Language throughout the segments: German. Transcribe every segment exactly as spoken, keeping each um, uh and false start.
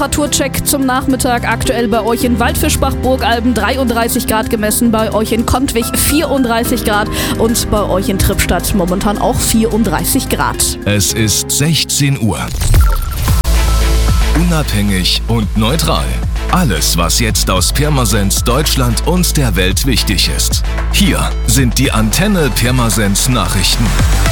Temperaturcheck zum Nachmittag. Aktuell bei euch in Waldfischbach-Burgalben dreiunddreißig Grad gemessen, bei euch in Kontwig vierunddreißig Grad und bei euch in Trippstadt momentan auch vierunddreißig Grad. Es ist sechzehn Uhr. Unabhängig und neutral. Alles, was jetzt aus Pirmasens, Deutschland und der Welt wichtig ist. Hier sind die Antenne Pirmasens Nachrichten.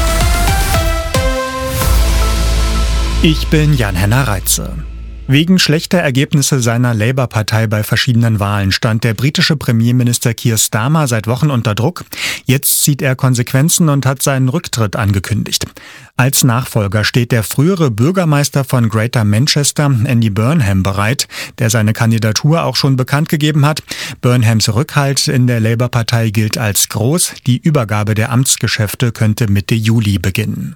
Ich bin Jan-Henner Reitze. Wegen schlechter Ergebnisse seiner Labour-Partei bei verschiedenen Wahlen stand der britische Premierminister Keir Starmer seit Wochen unter Druck. Jetzt zieht er Konsequenzen und hat seinen Rücktritt angekündigt. Als Nachfolger steht der frühere Bürgermeister von Greater Manchester, Andy Burnham, bereit, der seine Kandidatur auch schon bekannt gegeben hat. Burnhams Rückhalt in der Labour-Partei gilt als groß. Die Übergabe der Amtsgeschäfte könnte Mitte Juli beginnen.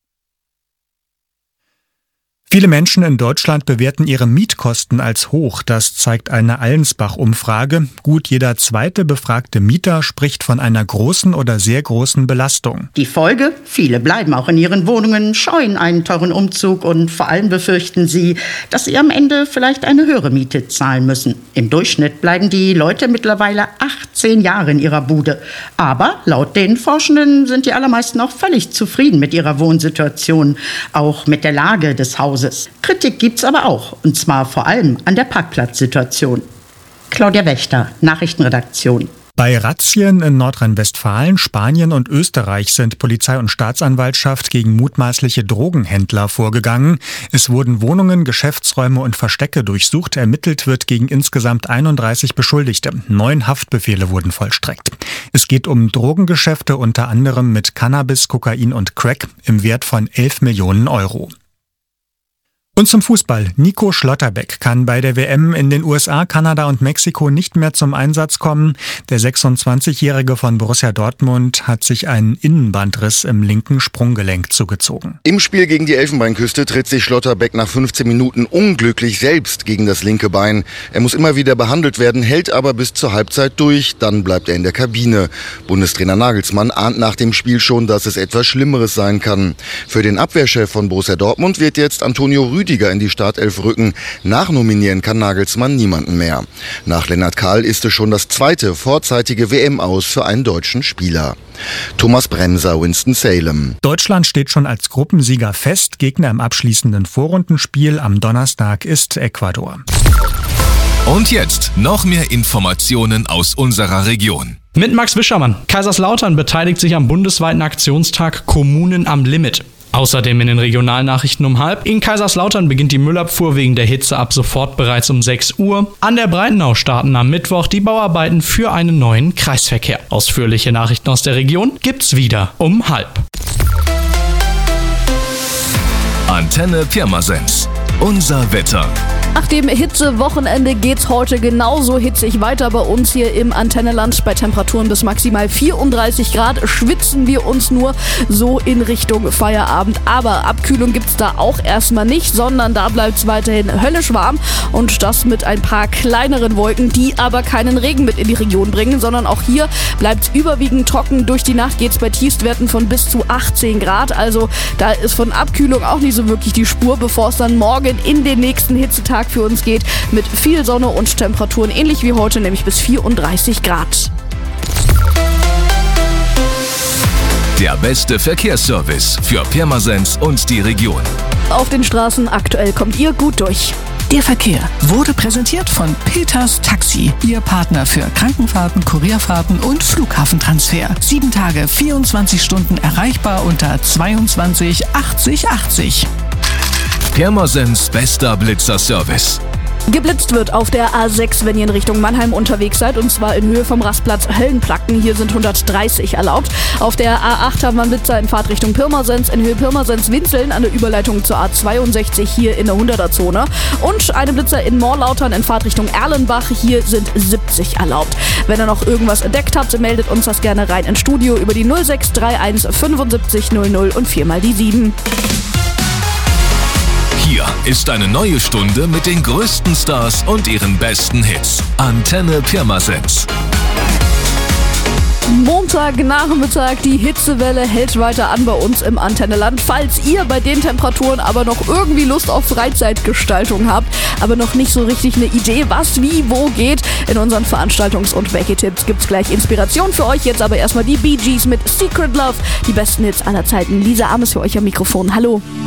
Viele Menschen in Deutschland bewerten ihre Mietkosten als hoch. Das zeigt eine Allensbach-Umfrage. Gut jeder zweite befragte Mieter spricht von einer großen oder sehr großen Belastung. Die Folge? Viele bleiben auch in ihren Wohnungen, scheuen einen teuren Umzug und vor allem befürchten sie, dass sie am Ende vielleicht eine höhere Miete zahlen müssen. Im Durchschnitt bleiben die Leute mittlerweile achtzehn Jahre in ihrer Bude. Aber laut den Forschenden sind die allermeisten auch völlig zufrieden mit ihrer Wohnsituation, auch mit der Lage des Hauses. Kritik gibt's aber auch, und zwar vor allem an der Parkplatzsituation. Claudia Wächter, Nachrichtenredaktion. Bei Razzien in Nordrhein-Westfalen, Spanien und Österreich sind Polizei und Staatsanwaltschaft gegen mutmaßliche Drogenhändler vorgegangen. Es wurden Wohnungen, Geschäftsräume und Verstecke durchsucht. Ermittelt wird gegen insgesamt einunddreißig Beschuldigte. Neun Haftbefehle wurden vollstreckt. Es geht um Drogengeschäfte unter anderem mit Cannabis, Kokain und Crack im Wert von elf Millionen Euro. Und zum Fußball. Nico Schlotterbeck kann bei der W M in den U S A, Kanada und Mexiko nicht mehr zum Einsatz kommen. Der sechsundzwanzigjährige von Borussia Dortmund hat sich einen Innenbandriss im linken Sprunggelenk zugezogen. Im Spiel gegen die Elfenbeinküste tritt sich Schlotterbeck nach fünfzehn Minuten unglücklich selbst gegen das linke Bein. Er muss immer wieder behandelt werden, hält aber bis zur Halbzeit durch. Dann bleibt er in der Kabine. Bundestrainer Nagelsmann ahnt nach dem Spiel schon, dass es etwas Schlimmeres sein kann. Für den Abwehrchef von Borussia Dortmund wird jetzt Antonio Rüdiger in die Startelf rücken. Nachnominieren kann Nagelsmann niemanden mehr. Nach Lennart Kahl ist es schon das zweite vorzeitige W M-Aus für einen deutschen Spieler. Thomas Bremser, Winston-Salem. Deutschland steht schon als Gruppensieger fest. Gegner im abschließenden Vorrundenspiel am Donnerstag ist Ecuador. Und jetzt noch mehr Informationen aus unserer Region. Mit Max Wischermann. Kaiserslautern beteiligt sich am bundesweiten Aktionstag Kommunen am Limit. Außerdem in den Regionalnachrichten um halb. In Kaiserslautern beginnt die Müllabfuhr wegen der Hitze ab sofort bereits um sechs Uhr. An der Breitenau starten am Mittwoch die Bauarbeiten für einen neuen Kreisverkehr. Ausführliche Nachrichten aus der Region gibt's wieder um halb. Antenne Pirmasens. Unser Wetter. Nach dem Hitzewochenende geht's heute genauso hitzig weiter bei uns hier im Antenneland. Bei Temperaturen bis maximal vierunddreißig Grad schwitzen wir uns nur so in Richtung Feierabend. Aber Abkühlung gibt's da auch erstmal nicht, sondern da bleibt's weiterhin höllisch warm. Und das mit ein paar kleineren Wolken, die aber keinen Regen mit in die Region bringen, sondern auch hier bleibt's überwiegend trocken. Durch die Nacht geht's bei Tiefstwerten von bis zu achtzehn Grad. Also da ist von Abkühlung auch nicht so wirklich die Spur, bevor es dann morgen in den nächsten Hitzetag für uns geht, mit viel Sonne und Temperaturen ähnlich wie heute, nämlich bis vierunddreißig Grad. Der beste Verkehrsservice für Pirmasens und die Region. Auf den Straßen aktuell kommt ihr gut durch. Der Verkehr wurde präsentiert von Peters Taxi, Ihr Partner für Krankenfahrten, Kurierfahrten und Flughafentransfer. Sieben Tage, vierundzwanzig Stunden erreichbar unter zweiundzwanzig achtzig achtzig. Pirmasens bester Blitzerservice. Geblitzt wird auf der A sechs, wenn ihr in Richtung Mannheim unterwegs seid, und zwar in Höhe vom Rastplatz Höllenplacken. Hier sind hundertdreißig erlaubt. Auf der A acht haben wir einen Blitzer in Fahrtrichtung Pirmasens, in Höhe Pirmasens-Winzeln an der Überleitung zur A zweiundsechzig hier in der hunderter-Zone. Und eine Blitzer in Moorlautern in Fahrtrichtung Erlenbach. Hier sind siebzig erlaubt. Wenn ihr noch irgendwas entdeckt habt, meldet uns das gerne rein ins Studio über die null sechs drei eins fünfundsiebzig null null und viermal die sieben. Hier ist eine neue Stunde mit den größten Stars und ihren besten Hits. Antenne Pirmasens. Montagnachmittag, die Hitzewelle hält weiter an bei uns im Antenneland. Falls ihr bei den Temperaturen aber noch irgendwie Lust auf Freizeitgestaltung habt, aber noch nicht so richtig eine Idee, was wie wo geht, in unseren Veranstaltungs- und Wecke-Tipps gibt's gleich Inspiration für euch. Jetzt aber erstmal die Bee Gees mit Secret Love, die besten Hits aller Zeiten. Lisa Ames für euch am Mikrofon. Hallo.